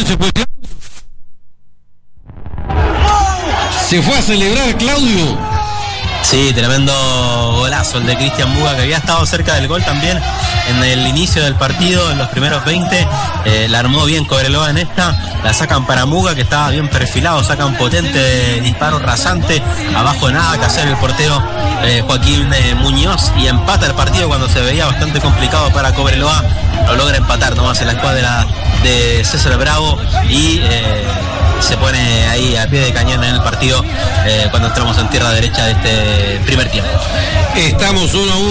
se fue Claudio. Se fue a celebrar Claudio. Sí, tremendo golazo el de Cristian Muga, que había estado cerca del gol también en el inicio del partido, en los primeros 20. La armó bien Cobreloa en esta. La sacan para Muga, que estaba bien perfilado. Sacan potente disparo rasante. Abajo nada que hacer el portero Joaquín Muñoz. Y empata el partido cuando se veía bastante complicado para Cobreloa. Lo logra empatar nomás en la escuadra de César Bravo. Y se pone ahí a pie de cañón en el partido cuando entramos en tierra derecha de este primer tiempo. Estamos 1-1.